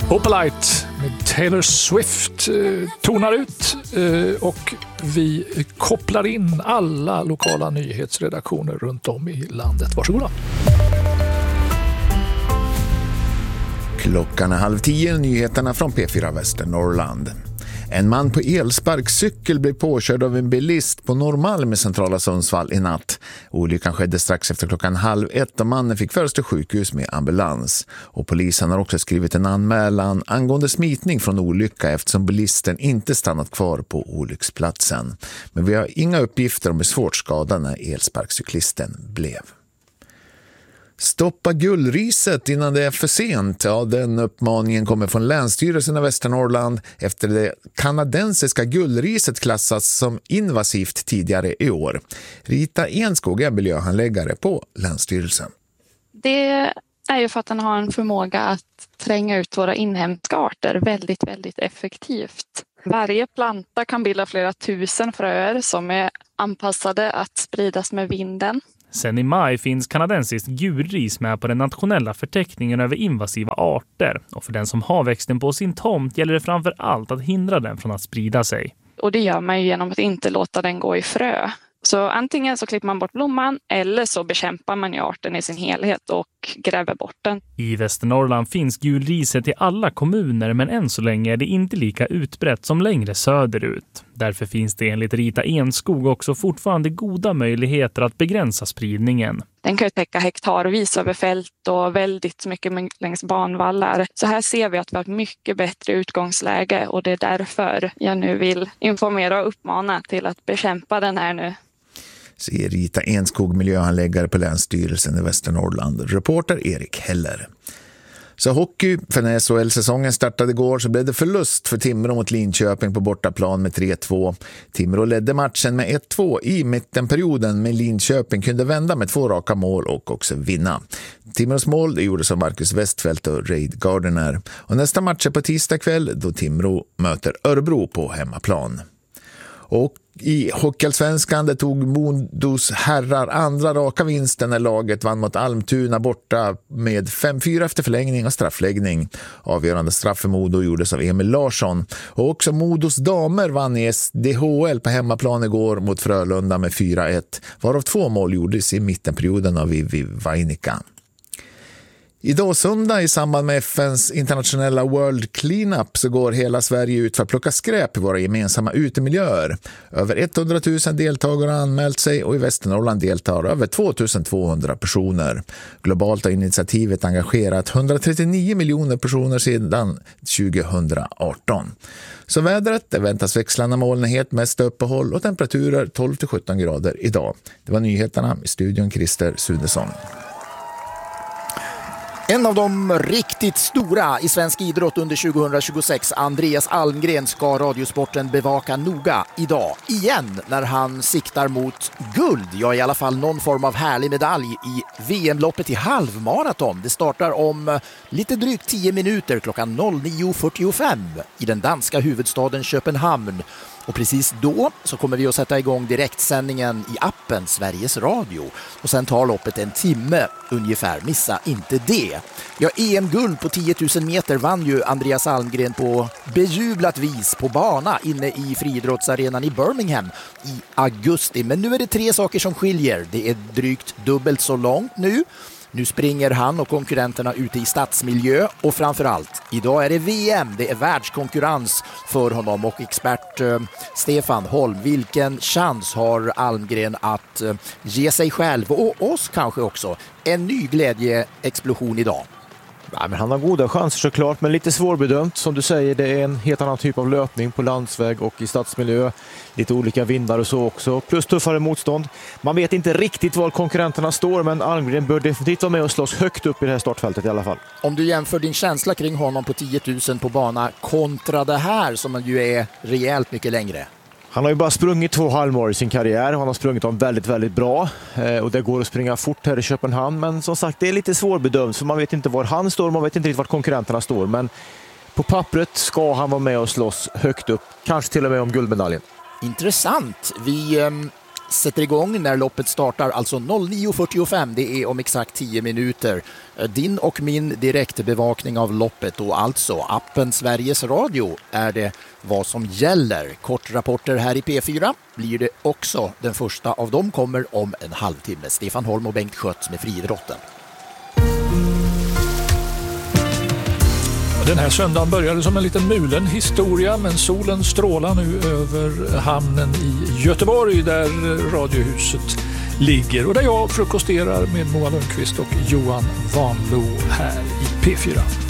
Opalite med Taylor Swift tonar ut och vi kopplar in alla lokala nyhetsredaktioner runt om i landet. Varsågoda. Klockan är 9:30, nyheterna från P4 Västernorrland. En man på elsparkcykel blev påkörd av en bilist på Norrmalm i centrala Sundsvall i natt. Olyckan skedde strax efter 12:30 och mannen fick föras till sjukhus med ambulans. Och polisen har också skrivit en anmälan angående smitning från olycka eftersom bilisten inte stannat kvar på olycksplatsen. Men vi har inga uppgifter om hur svårt skadad när elsparkcyklisten blev. Stoppa gullriset innan det är för sent. Ja, den uppmaningen kommer från Länsstyrelsen i Västernorrland efter det kanadensiska gullriset klassats som invasivt tidigare i år. Rita Enskog är miljöhandläggare på Länsstyrelsen. Det är ju för att den har en förmåga att tränga ut våra inhemska arter väldigt, väldigt effektivt. Varje planta kan bilda flera tusen fröer som är anpassade att spridas med vinden. Sen i maj finns kanadensiskt gulris med på den nationella förteckningen över invasiva arter. Och för den som har växten på sin tomt gäller det framför allt att hindra den från att sprida sig. Och det gör man ju genom att inte låta den gå i frö. Så antingen så klipper man bort blomman eller så bekämpar man ju arten i sin helhet och gräver bort den. I Västernorrland finns gulriset i alla kommuner, men än så länge är det inte lika utbrett som längre söderut. Därför finns det enligt Rita Enskog också fortfarande goda möjligheter att begränsa spridningen. Den kan ju täcka hektarvis över fält och väldigt mycket längs banvallar. Så här ser vi att vi har ett mycket bättre utgångsläge och det är därför jag nu vill informera och uppmana till att bekämpa den här nu. Säger Rita Enskog, miljöhandläggare på Länsstyrelsen i Västernorrland. Reporter Erik Heller. Så hockey, för när SHL-säsongen startade igår så blev det förlust för Timrå mot Linköping på bortaplan med 3-2. Timrå ledde matchen med 1-2 i mittenperioden, men Linköping kunde vända med 2 raka mål och också vinna. Timrås mål det gjordes av Marcus Westfeldt och Reid Gardiner. Och nästa match är på tisdag kväll då Timrå möter Örebro på hemmaplan. Och i Hockeyallsvenskan tog Modos herrar andra raka vinsten när laget vann mot Almtuna borta med 5-4 efter förlängning och straffläggning. Avgörande straff för Modo gjordes av Emil Larsson. Och också Modos damer vann i SDHL på hemmaplan igår mot Frölunda med 4-1. Varav 2 mål gjordes i mittenperioden av Vivi Vainika. Idag söndag i samband med FNs internationella World Cleanup så går hela Sverige ut för att plocka skräp i våra gemensamma utemiljöer. Över 100 000 deltagare har anmält sig och i Västernorrland deltar över 2200 personer. Globalt har initiativet engagerat 139 miljoner personer sedan 2018. Så vädret väntas växlande molnighet, mest uppehåll och temperaturer 12-17 grader idag. Det var nyheterna i studion Christer Sudesson. En av de riktigt stora i svensk idrott under 2026, Andreas Almgren, ska Radiosporten bevaka noga idag. Igen när han siktar mot guld, ja i alla fall någon form av härlig medalj i VM-loppet i halvmaraton. Det startar om lite drygt 10 minuter klockan 09.45 i den danska huvudstaden Köpenhamn. Och precis då så kommer vi att sätta igång direktsändningen i appen Sveriges Radio. Och sen tar loppet en timme ungefär, missa inte det. Ja, EM-guld på 10 000 meter vann ju Andreas Almgren på bejublat vis på bana inne i friidrottsarenan i Birmingham i augusti. Men nu är det 3 saker som skiljer. Det är drygt dubbelt så långt nu. Nu springer han och konkurrenterna ute i stadsmiljö och framförallt, idag är det VM, det är världskonkurrens för honom och expert Stefan Holm. Vilken chans har Almgren att ge sig själv och oss kanske också en ny glädjeexplosion idag? Ja, men han har goda chanser såklart, men lite svårbedömt. Som du säger, det är en helt annan typ av löpning på landsväg och i stadsmiljö. Lite olika vindar och så också. Plus tuffare motstånd. Man vet inte riktigt var konkurrenterna står, men Almgren bör definitivt vara med och slåss högt upp i det här startfältet i alla fall. Om du jämför din känsla kring honom på 10 000 på bana kontra det här som ju är rejält mycket längre. Han har ju bara sprungit 2 halvmar i sin karriär. Han har sprungit dem väldigt, väldigt bra. Och det går att springa fort här i Köpenhamn. Men som sagt, det är lite svårbedömt. För man vet inte var han står. Man vet inte riktigt var konkurrenterna står. Men på pappret ska han vara med och slåss högt upp. Kanske till och med om guldmedaljen. Intressant. Vi sätter igång när loppet startar, alltså 09.45. Det är om exakt 10 minuter. Din och min direktbevakning av loppet och alltså appen Sveriges Radio är det vad som gäller. Kortrapporter här i P4 blir det också. Den första av dem kommer om en halvtimme. Stefan Holm och Bengt Skötz med friidrotten. Den här söndagen började som en liten mulen historia, men solen strålar nu över hamnen i Göteborg där Radiohuset ligger och där jag frukosterar med Moa Lundqvist och Johan Vanlo här i P4.